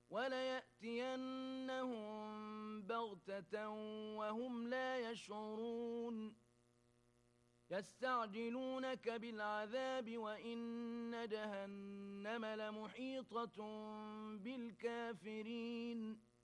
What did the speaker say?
وليأتينهم بغتة وهم لا يشعرون يستعجلونك بالعذاب وإن جهنم لمحيطة بالكافرين